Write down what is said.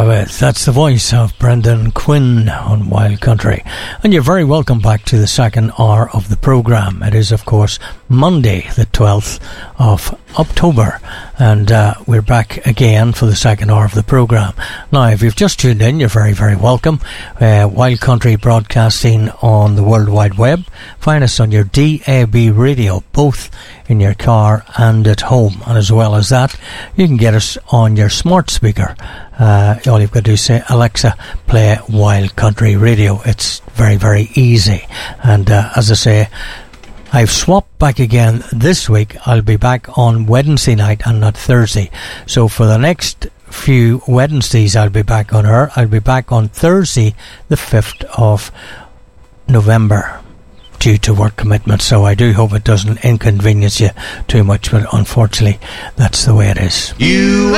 with. That's the voice of Brendan Quinn on Wild Country. And you're very welcome back to the second hour of the programme. It is, of course, Monday, the 12th of October. And we're back again for the second hour of the programme. Now, if you've just tuned in, you're very, very welcome. Wild Country broadcasting on the World Wide Web. Find us on your DAB radio, both in your car and at home. And as well as that, you can get us on your smart speaker. All you've got to do is say, Alexa, play Wild Country Radio. It's very, very easy. And as I say, I've swapped back again this week. I'll be back on Wednesday night and not Thursday. So for the next few Wednesdays, I'll be back on her. I'll be back on Thursday, the 5th of November, due to work commitments. So I do hope it doesn't inconvenience you too much, but unfortunately, that's the way it is. You